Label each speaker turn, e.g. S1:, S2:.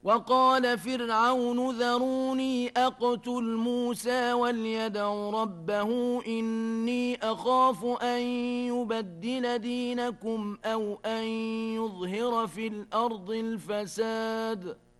S1: وقال فرعون ذروني أقتل موسى وليدع ربه إني أخاف أن يبدل دينكم أو أن يظهر في الأرض الفساد